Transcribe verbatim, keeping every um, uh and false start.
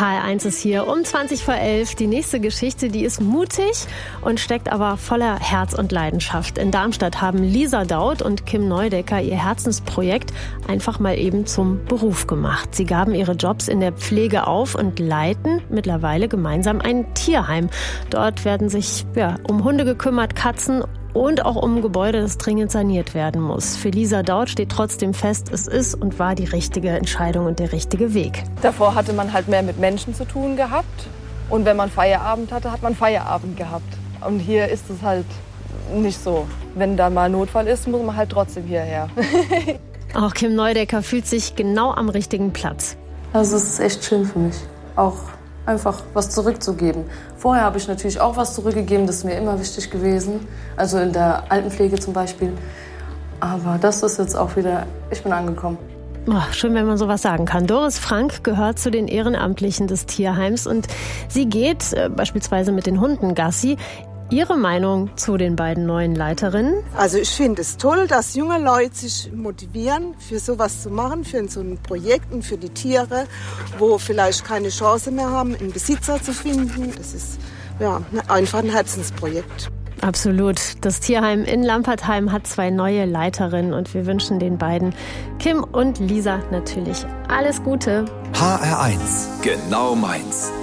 H R eins ist hier um zwanzig vor elf. Die nächste Geschichte, die ist mutig und steckt aber voller Herz und Leidenschaft. In Darmstadt haben Lisa Daud und Kim Neudecker ihr Herzensprojekt einfach mal eben zum Beruf gemacht. Sie gaben ihre Jobs in der Pflege auf und leiten mittlerweile gemeinsam ein Tierheim. Dort werden sich ja, um Hunde gekümmert, Katzen und auch um ein Gebäude, das dringend saniert werden muss. Für Lisa Daud steht trotzdem fest, es ist und war die richtige Entscheidung und der richtige Weg. Davor hatte man halt mehr mit Menschen zu tun gehabt. Und wenn man Feierabend hatte, hat man Feierabend gehabt. Und hier ist es halt nicht so. Wenn da mal Notfall ist, muss man halt trotzdem hierher. Auch Kim Neudecker fühlt sich genau am richtigen Platz. Also es ist echt schön für mich, auch einfach was zurückzugeben. Vorher habe ich natürlich auch was zurückgegeben, das ist mir immer wichtig gewesen. Also in der Altenpflege zum Beispiel. Aber das ist jetzt auch wieder, ich bin angekommen. Oh, schön, wenn man sowas sagen kann. Doris Frank gehört zu den Ehrenamtlichen des Tierheims und sie geht äh, beispielsweise mit den Hunden Gassi. Ihre Meinung zu den beiden neuen Leiterinnen? Also ich finde es toll, dass junge Leute sich motivieren, für sowas zu machen, für so ein Projekt und für die Tiere, wo vielleicht keine Chance mehr haben, einen Besitzer zu finden. Das ist ja einfach ein Herzensprojekt. Absolut. Das Tierheim in Lampertheim hat zwei neue Leiterinnen und wir wünschen den beiden, Kim und Lisa, natürlich alles Gute. H R eins, genau meins.